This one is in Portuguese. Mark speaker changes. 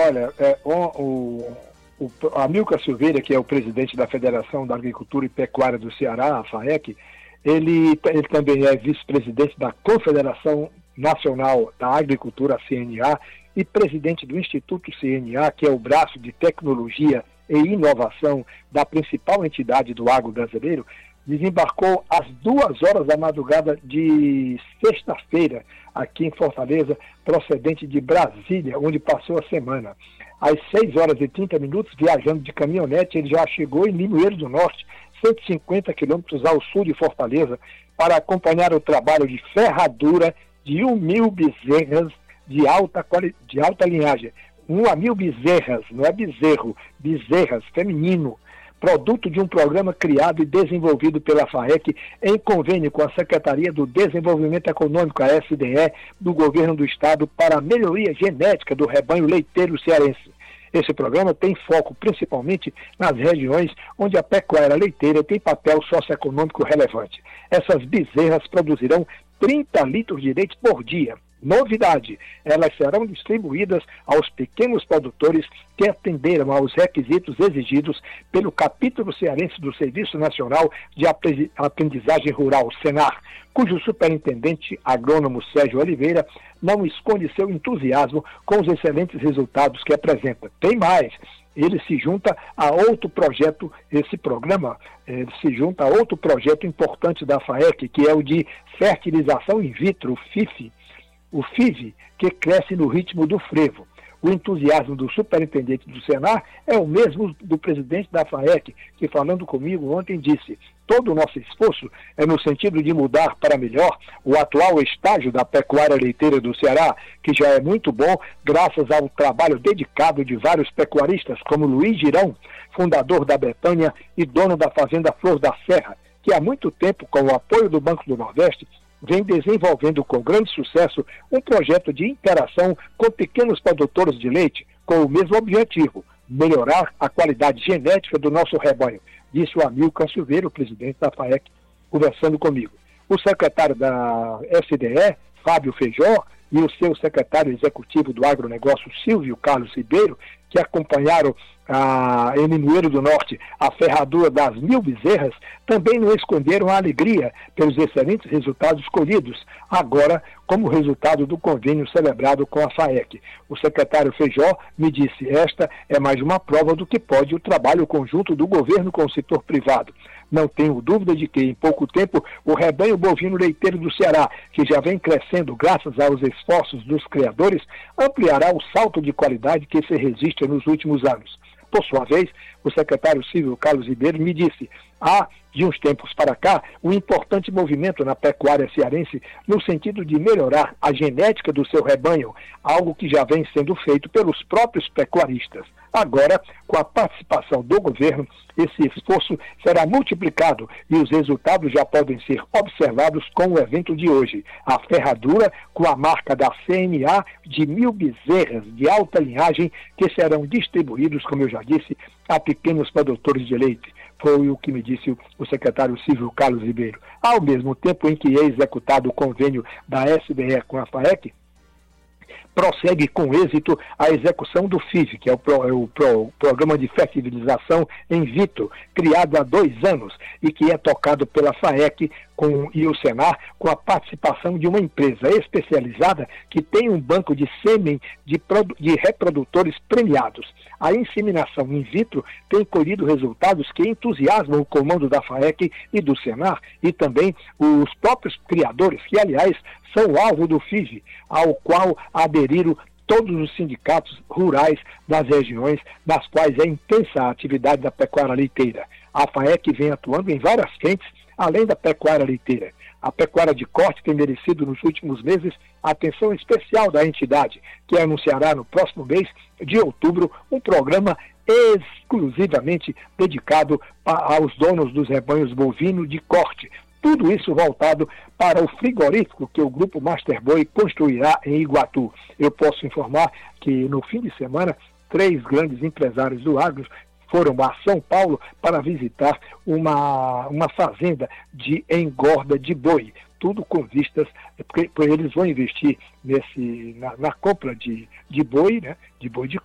Speaker 1: Olha, o Amilcar Silveira, que é o presidente da Federação da Agricultura e Pecuária do Ceará, a FAEC, ele também é vice-presidente da Confederação Nacional da Agricultura, a CNA, e presidente do Instituto CNA, que é o braço de tecnologia e inovação da principal entidade do agro brasileiro, desembarcou às 2h da madrugada de sexta-feira, aqui em Fortaleza, procedente de Brasília, onde passou a semana. Às 6h30, viajando de caminhonete, ele já chegou em Limoeiro do Norte, 150 quilômetros ao sul de Fortaleza, para acompanhar o trabalho de ferradura de 1.000 bezerras de alta linhagem. 1.000 bezerras, não é bezerro, bezerras, feminino, produto de um programa criado e desenvolvido pela FAEC em convênio com a Secretaria do Desenvolvimento Econômico, a SDE, do Governo do Estado, para a melhoria genética do rebanho leiteiro cearense. Esse programa tem foco principalmente nas regiões onde a pecuária leiteira tem papel socioeconômico relevante. Essas bezerras produzirão 30 litros de leite por dia. Novidade, elas serão distribuídas aos pequenos produtores que atenderam aos requisitos exigidos pelo capítulo cearense do Serviço Nacional de Aprendizagem Rural, SENAR, cujo superintendente agrônomo Sérgio Oliveira não esconde seu entusiasmo com os excelentes resultados que apresenta. Tem mais, ele se junta a outro projeto, esse programa se junta a outro projeto importante da FAEC, que é o de fertilização in vitro, o FIV, que cresce no ritmo do frevo. O entusiasmo do superintendente do Senar é o mesmo do presidente da FAEC, que falando comigo ontem disse: todo o nosso esforço é no sentido de mudar para melhor o atual estágio da pecuária leiteira do Ceará, que já é muito bom graças ao trabalho dedicado de vários pecuaristas, como Luiz Girão, fundador da Betânia e dono da fazenda Flor da Serra, que há muito tempo, com o apoio do Banco do Nordeste, vem desenvolvendo com grande sucesso um projeto de interação com pequenos produtores de leite, com o mesmo objetivo: melhorar a qualidade genética do nosso rebanho, disse o Amilcar Silveira, o presidente da FAEC, conversando comigo. O secretário da SDE, Fábio Feijó, e o seu secretário executivo do agronegócio, Silvio Carlos Ribeiro, que acompanharam em Limoeiro do Norte a ferradura das 1.000 bezerras, também não esconderam a alegria pelos excelentes resultados colhidos, agora como resultado do convênio celebrado com a FAEC. O secretário Feijó me disse: esta é mais uma prova do que pode o trabalho conjunto do governo com o setor privado. Não tenho dúvida de que, em pouco tempo, o rebanho bovino leiteiro do Ceará, que já vem crescendo graças aos esforços dos criadores, ampliará o salto de qualidade que se resiste nos últimos anos. Por sua vez, o secretário Silvio Carlos Ribeiro me disse: há, de uns tempos para cá, um importante movimento na pecuária cearense no sentido de melhorar a genética do seu rebanho, algo que já vem sendo feito pelos próprios pecuaristas. Agora, com a participação do governo, esse esforço será multiplicado e os resultados já podem ser observados com o evento de hoje: a ferradura com a marca da CNA de 1.000 bezerras de alta linhagem que serão distribuídos, como eu já disse, a pequenos produtores de leite. Foi o que me disse o secretário Silvio Carlos Ribeiro. Ao mesmo tempo em que é executado o convênio da SDE com a FAEC, prossegue com êxito a execução do FIV, que é o Programa de Fertilização in Vitro, criado há 2 anos e que é tocado pela FAEC e o Senar, com a participação de uma empresa especializada que tem um banco de sêmen de reprodutores premiados. A inseminação in vitro tem colhido resultados que entusiasmam o comando da FAEC e do Senar e também os próprios criadores, que, aliás, são alvo do FIV, ao qual aderiram todos os sindicatos rurais das regiões nas quais é intensa a atividade da pecuária leiteira. A FAEC vem atuando em várias frentes, além da pecuária leiteira. A pecuária de corte tem merecido nos últimos meses a atenção especial da entidade, que anunciará no próximo mês de outubro um programa exclusivamente dedicado aos donos dos rebanhos bovinos de corte. Tudo isso voltado para o frigorífico que o Grupo Masterboi construirá em Iguatu. Eu posso informar que no fim de semana, 3 grandes empresários do agro foram a São Paulo para visitar uma fazenda de engorda de boi. Tudo com vistas, porque eles vão investir na compra de boi, né, de boi de